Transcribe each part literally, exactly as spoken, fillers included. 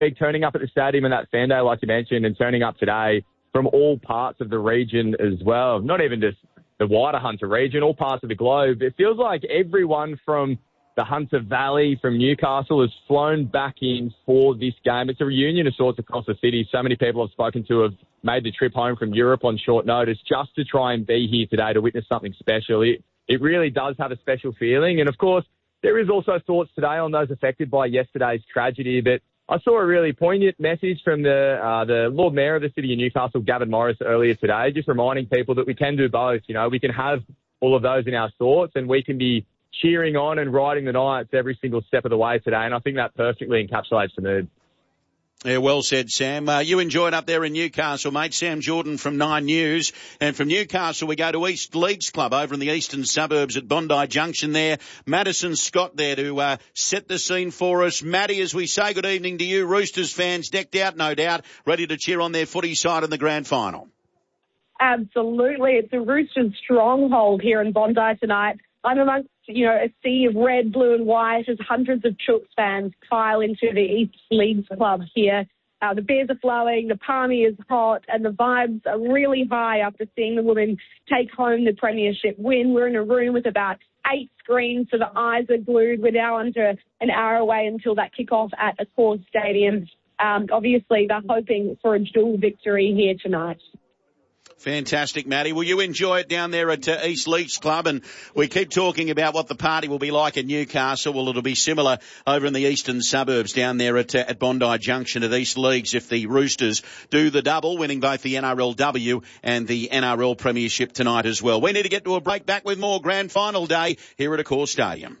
turning up at the stadium and that fan day, like you mentioned, and turning up today from all parts of the region as well. Not even just the wider Hunter region, all parts of the globe. It feels like everyone from the Hunter Valley, from Newcastle, has flown back in for this game. It's a reunion of sorts across the city. So many people I've spoken to have made the trip home from Europe on short notice just to try and be here today to witness something special. It, it really does have a special feeling. And, of course, there is also thoughts today on those affected by yesterday's tragedy. But I saw a really poignant message from the uh, the Lord Mayor of the City of Newcastle, Gavin Morris, earlier today, just reminding people that we can do both. You know, we can have all of those in our thoughts and we can be cheering on and riding the Knights every single step of the way today. And I think that perfectly encapsulates the mood. Yeah, well said, Sam. Uh, you enjoyed up there in Newcastle, mate. Sam Jordan from Nine News. And from Newcastle, we go to East Leagues Club over in the eastern suburbs at Bondi Junction there. Madison Scott there to uh, set the scene for us. Matty, as we say good evening to you, Roosters fans decked out, no doubt, ready to cheer on their footy side in the grand final. Absolutely. It's a Roosters stronghold here in Bondi tonight. I'm amongst, you know, a sea of red, blue and white as hundreds of Chooks fans file into the East Leagues Club here. Uh, the beers are flowing, the palmy is hot, and the vibes are really high after seeing the women take home the premiership win. We're in a room with about eight screens, so the eyes are glued. We're now under an hour away until that kickoff at Accor Stadium. Um, obviously, they're hoping for a dual victory here tonight. Fantastic, Matty. Will you enjoy it down there at uh, East Leagues Club? And we keep talking about what the party will be like in Newcastle. Well, it'll be similar over in the eastern suburbs down there at, uh, at Bondi Junction at East Leagues if the Roosters do the double, winning both the N R L W and the N R L Premiership tonight as well. We need to get to a break. Back with more grand final day here at Accor Stadium.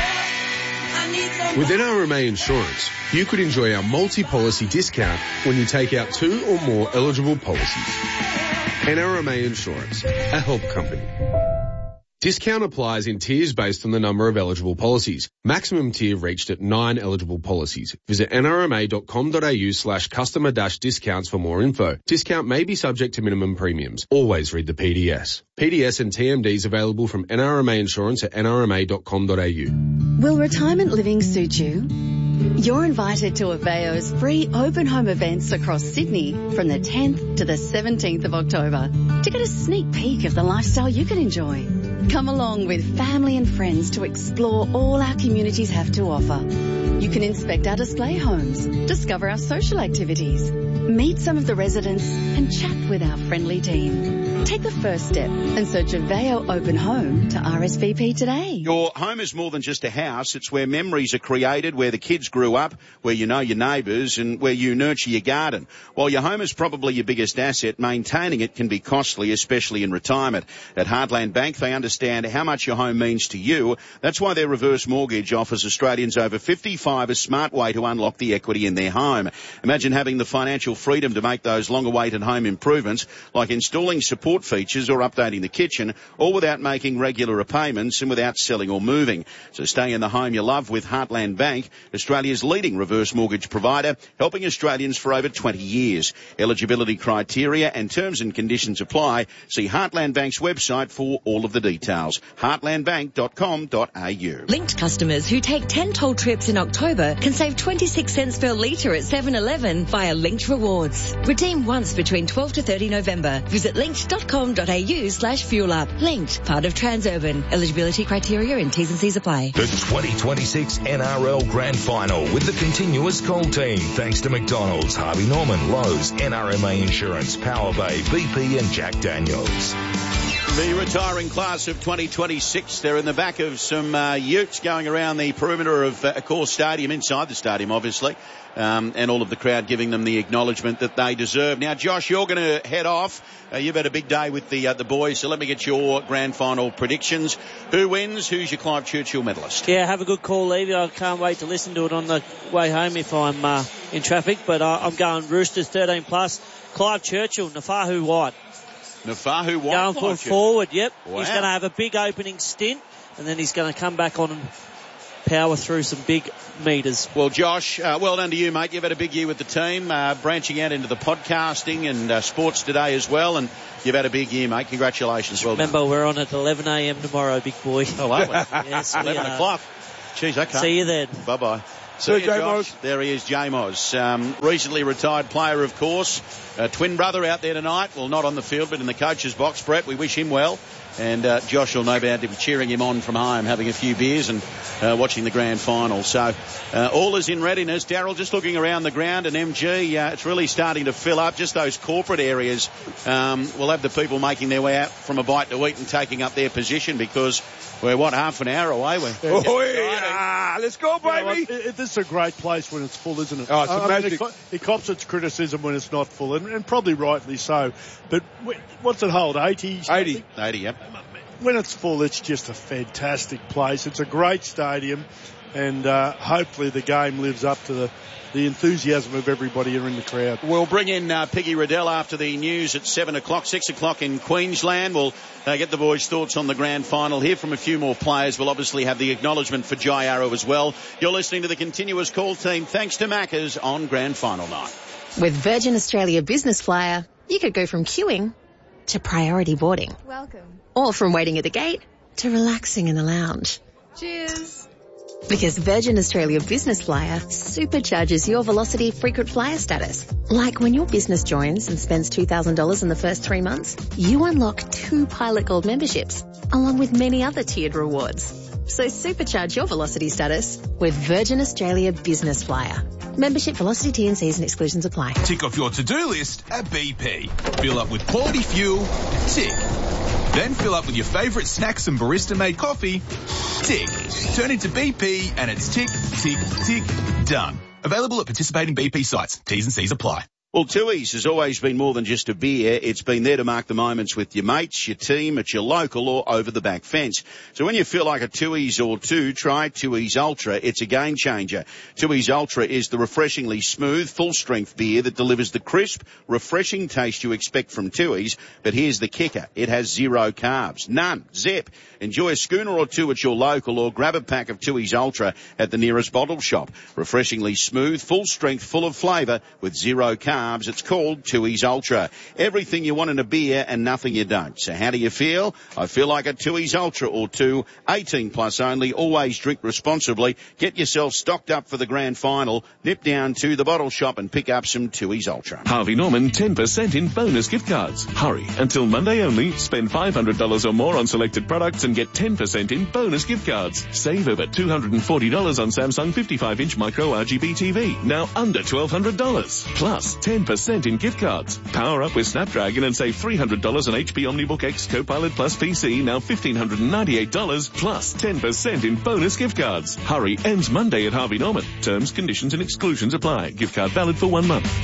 With N R M A Insurance, you could enjoy our multi-policy discount when you take out two or more eligible policies. N R M A Insurance, a help company. Discount applies in tiers based on the number of eligible policies. Maximum tier reached at nine eligible policies. Visit n r m a dot com dot a u slash customer dash discounts for more info. Discount may be subject to minimum premiums. Always read the P D S. P D S and T M Ds available from N R M A Insurance at n r m a dot com dot a u. Will retirement living suit you? You're invited to Aveo's free open home events across Sydney from the tenth to the seventeenth of October to get a sneak peek of the lifestyle you can enjoy. Come along with family and friends to explore all our communities have to offer. You can inspect our display homes, discover our social activities, meet some of the residents and chat with our friendly team. Take the first step and search Aveo Open Home to R S V P today. Your home is more than just a house. It's where memories are created, where the kids grew up, where you know your neighbours and where you nurture your garden. While your home is probably your biggest asset, maintaining it can be costly, especially in retirement. At Heartland Bank, they understand how much your home means to you. That's why their reverse mortgage offers Australians over fifty-five a smart way to unlock the equity in their home. Imagine having the financial freedom to make those long-awaited home improvements, like installing support features or updating the kitchen, all without making regular repayments and without selling or moving. So stay in the home you love with Heartland Bank, Australia's leading reverse mortgage provider, helping Australians for over twenty years. Eligibility criteria and terms and conditions apply. See Heartland Bank's website for all of the details. heartland bank dot com dot a u. Linked customers who take ten toll trips in October can save twenty-six cents per litre at seven eleven via Linked Rewards. Redeem once between twelfth to thirtieth November. Visit linked dot com dot a u slash fuel up. Linked, part of Transurban. Eligibility criteria and T's and C's apply. The twenty twenty-six N R L Grand Final with the continuous call team. Thanks to McDonald's, Harvey Norman, Lowe's, N R M A Insurance, Power Bay, B P and Jack Daniels. The retiring class of twenty twenty-six, they're in the back of some uh, utes going around the perimeter of uh, Accor Stadium, inside the stadium obviously, um, and all of the crowd giving them the acknowledgement that they deserve. Now, Josh, you're going to head off. Uh, you've had a big day with the uh, the boys, so let me get your grand final predictions. Who wins? Who's your Clive Churchill medalist? Yeah, have a good call, Levy. I can't wait to listen to it on the way home if I'm uh, in traffic, but uh, I'm going Roosters thirteen plus. Clive Churchill, Nafahu White. Nafahu White. Going for forward, yep. Wow. He's going to have a big opening stint, and then he's going to come back on and power through some big metres. Well, Josh, uh, well done to you, mate. You've had a big year with the team, uh, branching out into the podcasting and uh, sports today as well, and you've had a big year, mate. Congratulations. Well Remember, done. we're on at eleven a.m. tomorrow, big boy. Oh, are we? Yes, we eleven are. o'clock. Jeez, okay. See you then. Bye-bye. See you, Jay Josh. Moz. There he is, Jay Moz. Um, recently retired player, of course. Uh, twin brother out there tonight. Well, not on the field, but in the coach's box. Brett, we wish him well. And uh, Josh will no doubt be cheering him on from home, having a few beers and uh, watching the grand final. So uh, all is in readiness. Daryl, just looking around the ground, and M G, uh, it's really starting to fill up. Just those corporate areas. Um, we'll have the people making their way out from a bite to eat and taking up their position, because we're, what, half an hour away? We're, Oh, yeah. Let's go, You know baby. what, it, this is a great place when it's full, isn't it? Oh, it's I- I mean, magic. it, co- it cops its criticism when it's not full, and, and probably rightly so. But w- what's it hold? eighty? eighty. eighty, yep. When it's full, it's just a fantastic place. It's a great stadium, and uh, hopefully the game lives up to the, the enthusiasm of everybody who are in the crowd. We'll bring in uh, Piggy Riddell after the news at seven o'clock, six o'clock in Queensland. We'll uh, get the boys' thoughts on the grand final, hear from a few more players. We'll obviously have the acknowledgement for Jai Arrow as well. You're listening to the Continuous Call team, thanks to Macca's on grand final night. With Virgin Australia Business Flyer, you could go from queuing to priority boarding. Welcome. Or from waiting at the gate to relaxing in the lounge. Cheers. Because Virgin Australia Business Flyer supercharges your Velocity frequent flyer status. Like when your business joins and spends two thousand dollars in the first three months, you unlock two Pilot Gold memberships, along with many other tiered rewards. So supercharge your Velocity status with Virgin Australia Business Flyer. Membership, Velocity, T and Cs and exclusions apply. Tick off your to-do list at B P. Fill up with quality fuel. Tick. Then fill up with your favourite snacks and barista-made coffee. Tick. Turn into B P and it's tick, tick, tick, done. Available at participating B P sites. T's and C's apply. Well, Tooheys has always been more than just a beer. It's been there to mark the moments with your mates, your team, at your local or over the back fence. So when you feel like a Tooheys or two, try Tooheys Ultra. It's a game changer. Tooheys Ultra is the refreshingly smooth, full-strength beer that delivers the crisp, refreshing taste you expect from Tooheys. But here's the kicker. It has zero carbs. None. Zip. Enjoy a schooner or two at your local or grab a pack of Tooheys Ultra at the nearest bottle shop. Refreshingly smooth, full strength, full of flavour with zero carbs. It's called Tooheys Ultra. Everything you want in a beer and nothing you don't. So how do you feel? I feel like a Tooheys Ultra or two. eighteen plus only. Always drink responsibly. Get yourself stocked up for the grand final. Nip down to the bottle shop and pick up some Tooheys Ultra. Harvey Norman ten percent in bonus gift cards. Hurry. Until Monday only. Spend five hundred dollars or more on selected products and get ten percent in bonus gift cards. Save over two hundred forty dollars on Samsung fifty-five inch micro R G B T V. Now under twelve hundred dollars. Plus ten percent in gift cards. Power up with Snapdragon and save three hundred dollars on H P OmniBook X Copilot Plus P C. Now one thousand five hundred ninety-eight dollars plus ten percent in bonus gift cards. Hurry. Ends Monday at Harvey Norman. Terms, conditions and exclusions apply. Gift card valid for one month.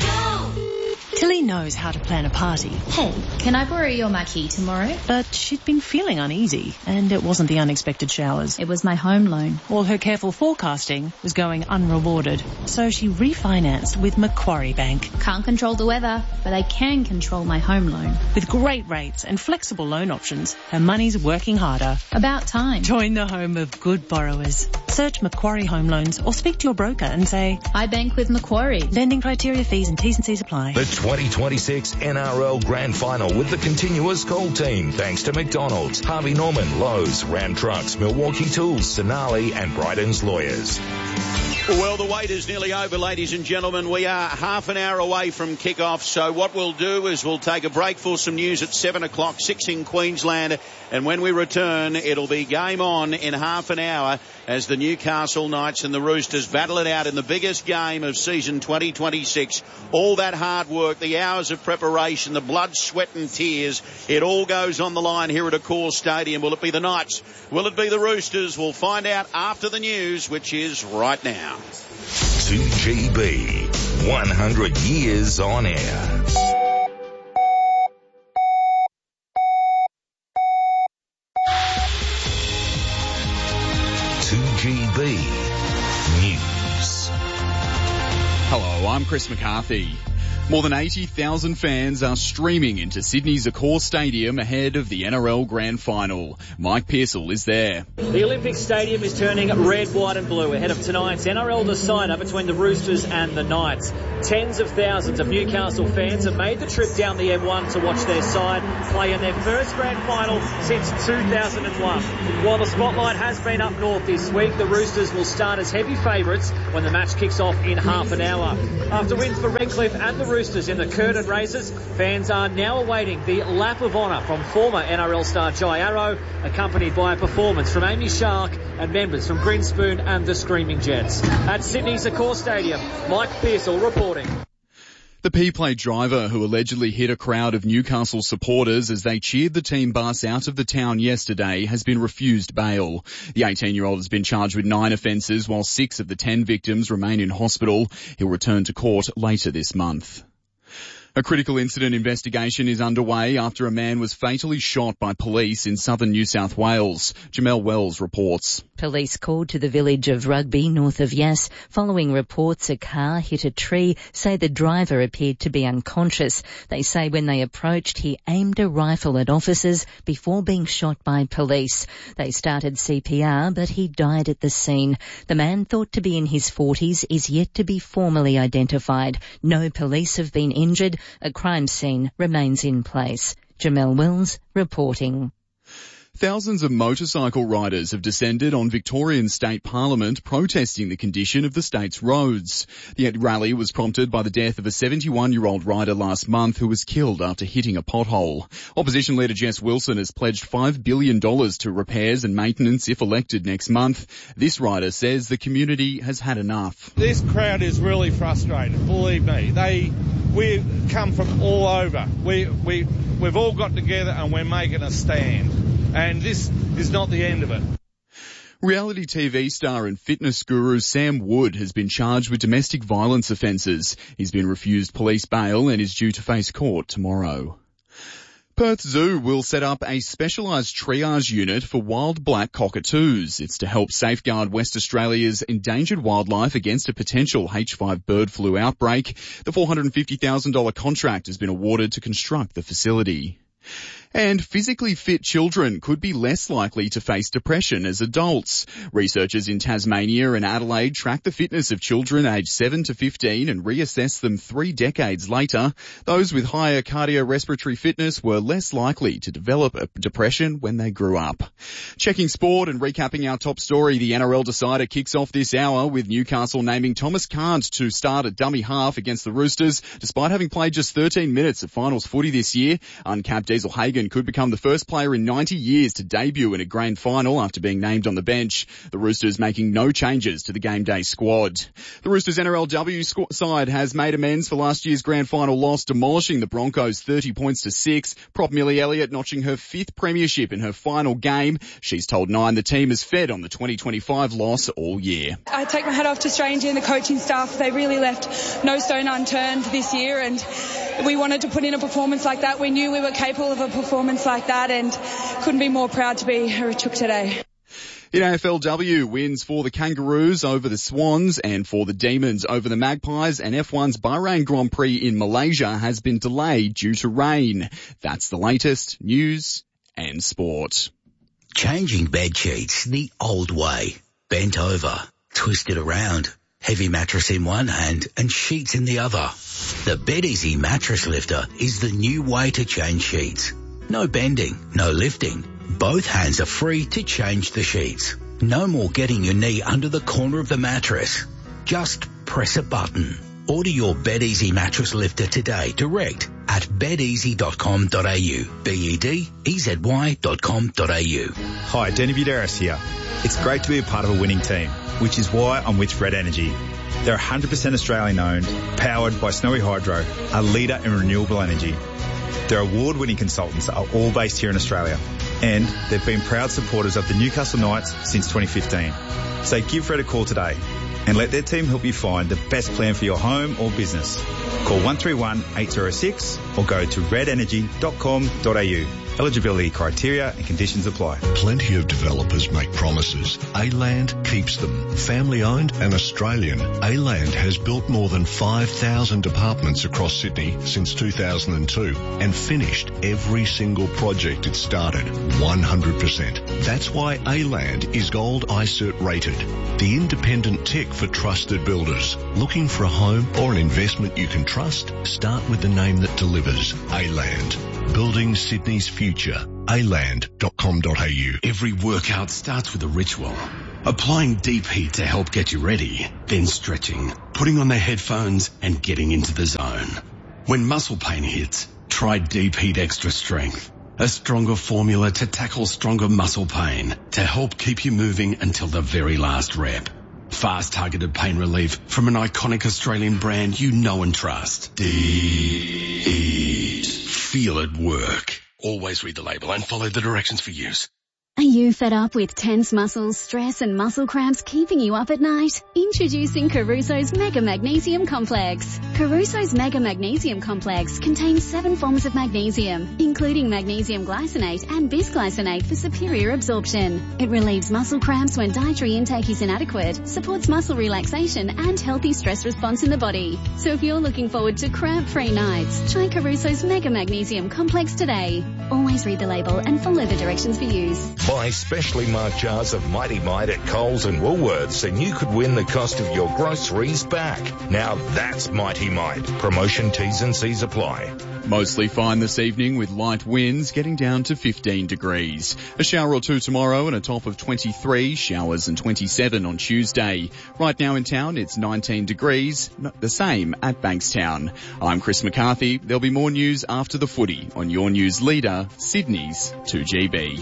Tilly knows how to plan a party. Hey, can I borrow your marquee tomorrow? But she'd been feeling uneasy, and it wasn't the unexpected showers. It was my home loan. All her careful forecasting was going unrewarded, so she refinanced with Macquarie Bank. Can't control the weather, but I can control my home loan. With great rates and flexible loan options, her money's working harder. About time. Join the home of good borrowers. Search Macquarie Home Loans or speak to your broker and say, I bank with Macquarie. Lending criteria, fees and T's and C's apply. The twenty twenty-six N R L Grand Final with the Continuous Call team, thanks to McDonald's, Harvey Norman, Lowe's, Ram Trucks, Milwaukee Tools, Sonali and Bryden's Lawyers. Well, the wait is nearly over, ladies and gentlemen. We are half an hour away from kick-off, so what we'll do is we'll take a break for some news at seven o'clock, six in Queensland, and when we return, it'll be game on in half an hour as the Newcastle Knights and the Roosters battle it out in the biggest game of season twenty twenty-six. All that hard work, the hours of preparation, the blood, sweat and tears, it all goes on the line here at Accor Stadium. Will it be the Knights? Will it be the Roosters? We'll find out after the news, which is right now. two G B, one hundred years on air. two G B News. Hello, I'm Chris McCarthy. More than eighty thousand fans are streaming into Sydney's Accor Stadium ahead of the N R L Grand Final. Mike Pearsall is there. The Olympic Stadium is turning red, white and blue ahead of tonight's N R L decider between the Roosters and the Knights. Tens of thousands of Newcastle fans have made the trip down the M one to watch their side play in their first Grand Final since two thousand one. While the spotlight has been up north this week, the Roosters will start as heavy favourites when the match kicks off in half an hour. After wins for Redcliffe and the Roosters in the curtain races, fans are now awaiting the lap of honour from former N R L star Jai Arrow, accompanied by a performance from Amy Shark and members from Grinspoon and the Screaming Jets. At Sydney's Accor Stadium, Mike Pearsall reporting. The P-Plate driver who allegedly hit a crowd of Newcastle supporters as they cheered the team bus out of the town yesterday has been refused bail. The eighteen-year-old has been charged with nine offences while six of the ten victims remain in hospital. He'll return to court later this month. A critical incident investigation is underway after a man was fatally shot by police in southern New South Wales. Jamelle Wells reports. Police called to the village of Rugby, north of Yass, following reports a car hit a tree, say the driver appeared to be unconscious. They say when they approached, he aimed a rifle at officers before being shot by police. They started C P R, but he died at the scene. The man, thought to be in his forties, is yet to be formally identified. No police have been injured. A crime scene remains in place. Jamelle Wells reporting. Thousands of motorcycle riders have descended on Victorian State Parliament protesting the condition of the state's roads. The rally was prompted by the death of a seventy-one-year-old rider last month who was killed after hitting a pothole. Opposition leader Jess Wilson has pledged five billion dollars to repairs and maintenance if elected next month. This rider says the community has had enough. This crowd is really frustrated, believe me. They, we come from all over. We, we, we've all got together and we're making a stand. And this is not the end of it. Reality T V star and fitness guru Sam Wood has been charged with domestic violence offences. He's been refused police bail and is due to face court tomorrow. Perth Zoo will set up a specialised triage unit for wild black cockatoos. It's to help safeguard West Australia's endangered wildlife against a potential H five bird flu outbreak. The four hundred fifty thousand dollars contract has been awarded to construct the facility. And physically fit children could be less likely to face depression as adults. Researchers in Tasmania and Adelaide track the fitness of children aged seven to fifteen and reassess them three decades later. Those with higher cardiorespiratory fitness were less likely to develop a depression when they grew up. Checking sport and recapping our top story, the N R L decider kicks off this hour with Newcastle naming Thomas Cant to start at dummy half against the Roosters. Despite having played just thirteen minutes of finals footy this year, uncapped Diesel Hagen could become the first player in ninety years to debut in a grand final after being named on the bench. The Roosters making no changes to the game day squad. The Roosters N R L W side has made amends for last year's grand final loss, demolishing the Broncos thirty points to six. Prop Millie Elliott notching her fifth premiership in her final game. She's told Nine the team has fed on the twenty twenty-five loss all year. I take my hat off to Stranger and the coaching staff. They really left no stone unturned this year, and we wanted to put in a performance like that. We knew we were capable of a performance like that and couldn't be more proud to be a Rochuk today. In A F L W, wins for the Kangaroos over the Swans and for the Demons over the Magpies, and F one's Bahrain Grand Prix in Malaysia has been delayed due to rain. That's the latest news and sport. Changing bed sheets the old way. Bent over, twisted around. Heavy mattress in one hand and sheets in the other. The BedEasy Mattress Lifter is the new way to change sheets. No bending, no lifting. Both hands are free to change the sheets. No more getting your knee under the corner of the mattress. Just press a button. Order your BedEasy Mattress Lifter today direct at bed easy dot com dot a u. B E D E Z Y dot com dot a u. Hi, Denny Buderis here. It's great to be a part of a winning team, which is why I'm with Red Energy. They're one hundred percent Australian owned, powered by Snowy Hydro, a leader in renewable energy. Their award-winning consultants are all based here in Australia, and they've been proud supporters of the Newcastle Knights since twenty fifteen. So give Red a call today and let their team help you find the best plan for your home or business. Call one three one, eight zero six or go to red energy dot com dot a u. Eligibility criteria and conditions apply. Plenty of developers make promises. A-Land keeps them. Family owned and Australian, A-Land has built more than five thousand apartments across Sydney since two thousand two and finished every single project it started one hundred percent. That's why A-Land is Gold I CERT rated. The independent tick for trusted builders. Looking for a home or an investment you can trust? Start with the name that delivers. A-Land. Building Sydney's future. A land dot com dot a u. Every workout starts with a ritual. Applying deep heat to help get you ready, then stretching, putting on the headphones and getting into the zone. When muscle pain hits, try Deep Heat Extra Strength. A stronger formula to tackle stronger muscle pain to help keep you moving until the very last rep. Fast targeted pain relief from an iconic Australian brand you know and trust. Deep Heat. Feel it work. Always read the label and follow the directions for use. Are you fed up with tense muscles, stress and muscle cramps keeping you up at night? Introducing Caruso's Mega Magnesium Complex. Caruso's Mega Magnesium Complex contains seven forms of magnesium, including magnesium glycinate and bisglycinate for superior absorption. It relieves muscle cramps when dietary intake is inadequate, supports muscle relaxation and healthy stress response in the body. So if you're looking forward to cramp-free nights, try Caruso's Mega Magnesium Complex today. Always read the label and follow the directions for use. Buy specially marked jars of Mighty Mite at Coles and Woolworths and you could win the cost of your groceries back. Now that's Mighty Mite. Promotion T's and C's apply. Mostly fine this evening with light winds getting down to fifteen degrees. A shower or two tomorrow and a top of twenty-three, showers and twenty-seven on Tuesday. Right now in town it's nineteen degrees, the same at Bankstown. I'm Chris McCarthy. There'll be more news after the footy on your news leader, Sydney's two G B.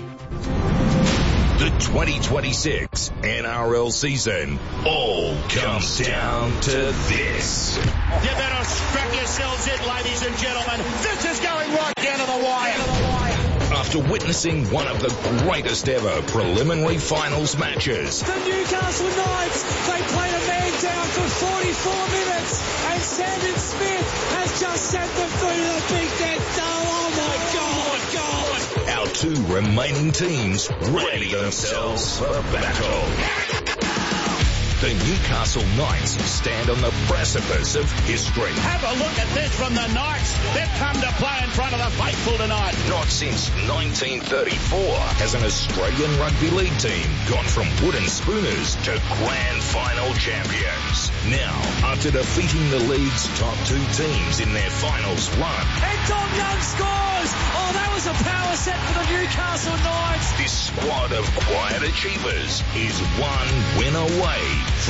The twenty twenty-six N R L season all comes down to this. You better strap yourselves in, ladies and gentlemen. This is going right down to the wire. After witnessing one of the greatest ever preliminary finals matches, the Newcastle Knights, they played a man down for forty-four minutes, and Sandon Smith has just sent them through the big death dough. Oh my God, God. Our two remaining teams ready themselves for battle. The Newcastle Knights stand on the precipice of history. Have a look at this from the Knights. They've come to play in front of the faithful tonight. Not since nineteen thirty-four has an Australian rugby league team gone from wooden spooners to grand final champions. Now, after defeating the league's top two teams in their finals run, and Dom Young scores! Oh, that was a power set for the Newcastle Knights. This squad of quiet achievers is one win away